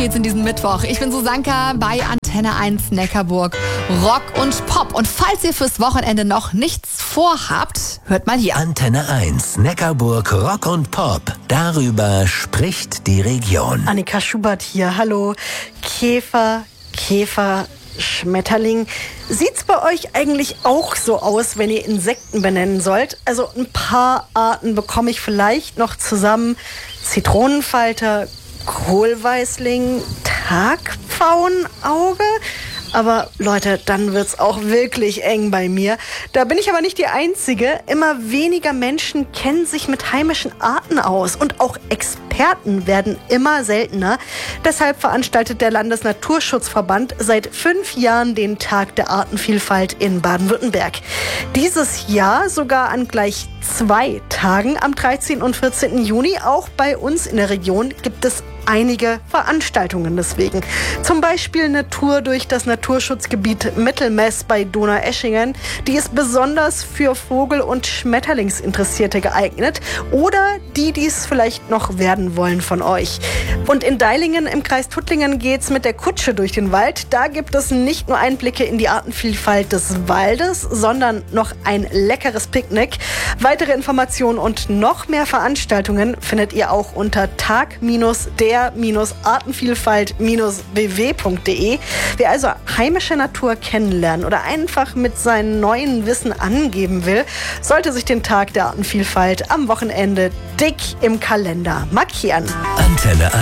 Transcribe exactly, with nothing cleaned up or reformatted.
geht's in diesen Mittwoch. Ich bin Susanka bei Antenne eins Neckarburg. Rock und Pop. Und falls ihr fürs Wochenende noch nichts vorhabt, hört mal hier. Antenne eins Neckarburg Rock und Pop. Darüber spricht die Region. Annika Schubert hier. Hallo. Käfer, Käfer, Schmetterling. Sieht's bei euch eigentlich auch so aus, wenn ihr Insekten benennen sollt? Also ein paar Arten bekomme ich vielleicht noch zusammen. Zitronenfalter, Kohlweißling, Tagpfauenauge. Aber Leute, dann wird's auch wirklich eng bei mir. Da bin ich aber nicht die Einzige. Immer weniger Menschen kennen sich mit heimischen Arten aus. Und auch Experten werden immer seltener. Deshalb veranstaltet der Landesnaturschutzverband seit fünf Jahren den Tag der Artenvielfalt in Baden-Württemberg. Dieses Jahr sogar an gleich zwei Tagen, am dreizehnten und vierzehnten Juni. Auch bei uns in der Region gibt es einige Veranstaltungen deswegen. Zum Beispiel eine Tour durch das Naturschutzgebiet Mittelmess bei Donaueschingen. Die ist besonders für Vogel- und Schmetterlingsinteressierte geeignet. Oder die, die es vielleicht noch werden wollen von euch. Und in Deilingen im Kreis Tuttlingen geht's mit der Kutsche durch den Wald. Da gibt es nicht nur Einblicke in die Artenvielfalt des Waldes, sondern noch ein leckeres Picknick. Weitere Informationen und noch mehr Veranstaltungen findet ihr auch unter tag der artenvielfalt b w punkt d e. Wer also heimische Natur kennenlernen oder einfach mit seinem neuen Wissen angeben will, sollte sich den Tag der Artenvielfalt am Wochenende dick im Kalender markieren. Antenne